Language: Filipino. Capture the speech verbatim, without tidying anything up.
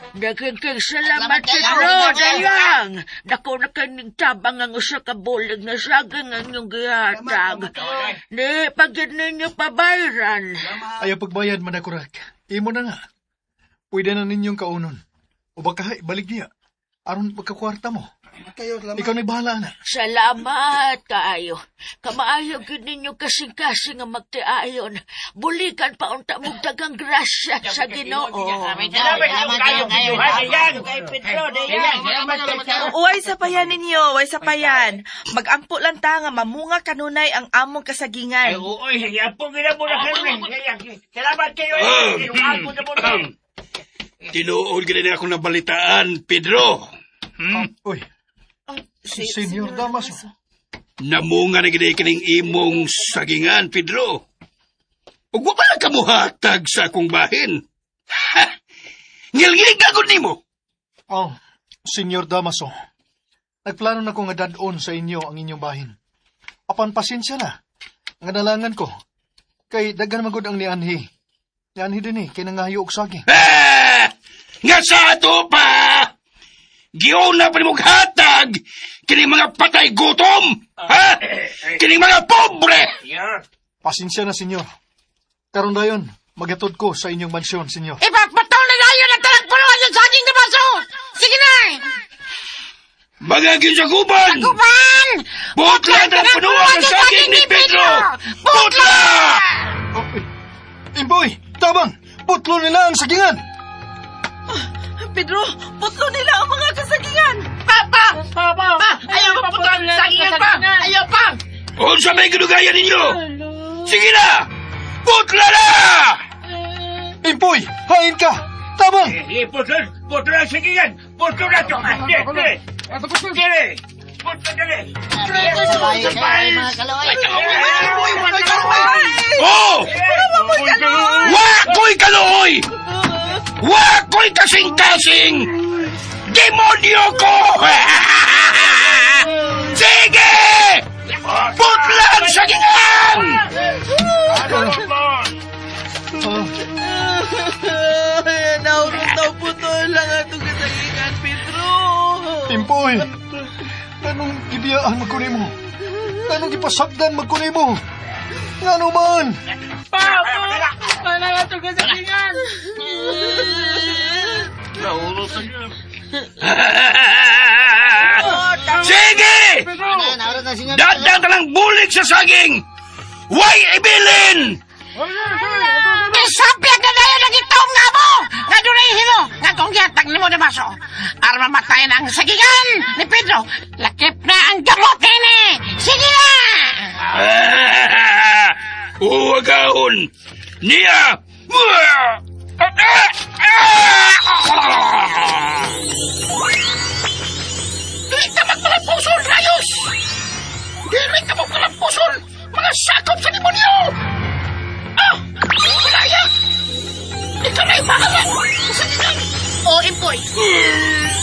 Nagkikig salamat, Pedro, dayang. Dako na kaning tabang ang usa ka bulig na saging ang inyong gihatag. Di, pagid ninyo pabayran. Ayaw pagbayad, manakurak. Imo na nga. Pwede na ninyong kaunon. O baka balik niya. Aron pagkakwarta mo. Ikaw na'y bahala na. Salamat kaayo. Kamaayo gid ninyo kasing-kasing ang magtiayon. Bulikan pa unta mo dagang grasya sa Ginoo. Uway sapayan ninyo, uway sapayan. Magampo lang ta nga mamunga kanunay ang among kasagingan. Uy, yapo gina mo na kanunay. Salamat kayo. Tinuod gina na akong nabalitaan, Pedro. Hmm? Uy. Si Senyor Damaso. Namunga na gina kining imong sagingan, Pedro. Ug wa pala kamuhatag sa akong bahin. Ha! Ngilgilig agad nimo. Oh, Senyor Damaso. Nagplano na ko nga dadon sa inyo ang inyong bahin. Apan pasensya na. Nga nalangan ko. Kay dagan magod ang nianhi. Nianhi din eh, kay nangayo og saging. Ah! Nga sa ato pa! Giyon na pa nimong hatag kining mga patay gutom! Ha? Kining mga pobre! Pasensya na, Senyor. Karon dayon, magatod ko sa inyong mansyon, Senyor. Ipagpataw na dayon ang talagpunuan yung saging na baso! Sige na! Magagin sa guban! Sa guban! Putla ang punuan ng saging ni Pedro! Putla! Oh, eh, Imboy! Tabang! Putlo nila ang sagingan! Pedro, putlo nila ang mga kasagingan. Papa! Papa! Pa! Ayaw pa putlo ang sagingan pa! Ayaw pa! O sa may ginugaya ninyo! Sige na! Putla na! Imboy! Hain ka! Tabang! Eh, putlo! Putlo ang sagingan! Putlo na ito! Dire! Dire! Putlo na rin! Sabay, sabay, mga kaloy! Oh! Wa ko'y kaloy! Wa ko'y kasing-kasing! Demonyo ko! Sige! Putlan sa gingan! Naurong daw putol lang atong kasagingan, Pedro. Imboy! Anong gibiyaan magkunin mo? Anong ipasabdan magkunin mo? Nga naman! Papa! Paano nga itong kasagingan? Sige! Dadang talang bulig sa saging! Way ibilin! Isapyag na dayon ang itong nga mo! Nga dunay himo! Nga kung gihatag ni mo na baso! Para mamatay na ang sagingan ni Pedro! Lakip na ang gamot nini! Sige na! Uwagahon! Niya! Dili ka magpalampusol, Rayos! Dili ka magpalampusol! Mga sakop sa demonyo! Ah! Malaya! Ikaw na'y maalam! Sagingan! O, Impoy!